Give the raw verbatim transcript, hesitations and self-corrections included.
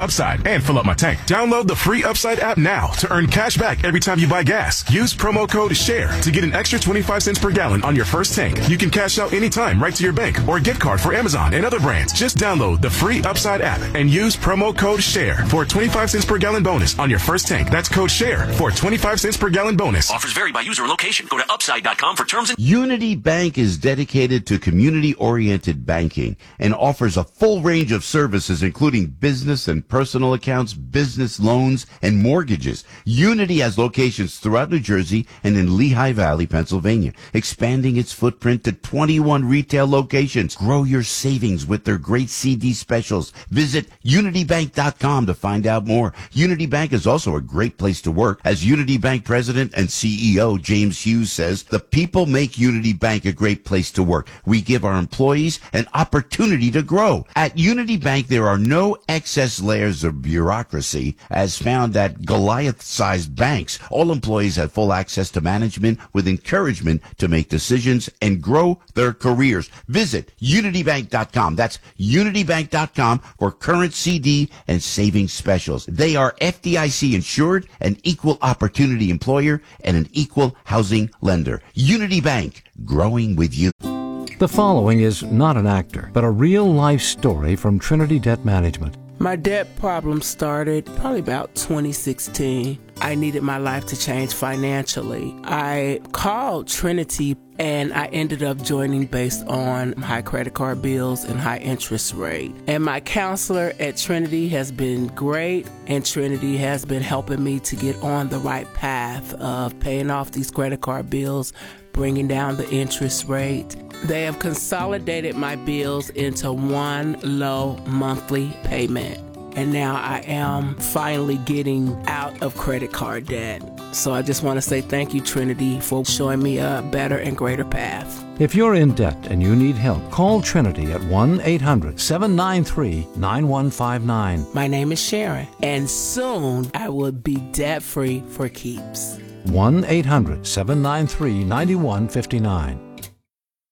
Upside and fill up my tank. Download the free Upside app now to earn cash back every time you buy gas. Use promo code SHARE to get an extra twenty-five cents per gallon on your first tank. You can cash out anytime right to your bank or gift card for Amazon and other brands. Just download the free Upside app and use promo code SHARE for a twenty-five cents per gallon bonus on your first tank. That's code SHARE for a twenty-five cents per gallon bonus. Offers vary by user and location. Go to upside dot com for terms and... Unity Bank is dedicated to community-oriented banking and offers a full range of services, including business and personal accounts, business loans, and mortgages. Unity has locations throughout New Jersey and in Lehigh Valley, Pennsylvania, expanding its footprint to twenty-one retail locations. Grow your savings with their great C D specials. Visit unity bank dot com to find out more. Unity Bank is also a great place to work. As Unity Bank President and C E O James Hughes says, the people make Unity Bank a great place to work. We give our employees an opportunity to grow. At Unity Bank, there are no excess layers of bureaucracy as found at Goliath-sized banks. All employees have full access to management with encouragement to make decisions and grow their careers. Visit unity bank dot com. That's unity bank dot com for current C D and savings specials. They are F D I C insured, an equal opportunity employer, and an equal housing lender. Unity Bank, growing with you. The following is not an actor, but a real-life story from Trinity Debt Management. My debt problem started probably about twenty sixteen. I needed my life to change financially. I called Trinity and I ended up joining based on high credit card bills and high interest rate. And my counselor at Trinity has been great, and Trinity has been helping me to get on the right path of paying off these credit card bills, bringing down the interest rate. They have consolidated my bills into one low monthly payment. And now I am finally getting out of credit card debt. So I just want to say thank you, Trinity, for showing me a better and greater path. If you're in debt and you need help, call Trinity at one eight hundred seven nine three nine one five nine. My name is Sharon, and soon I will be debt-free for keeps. one eight hundred seven nine three nine one five nine.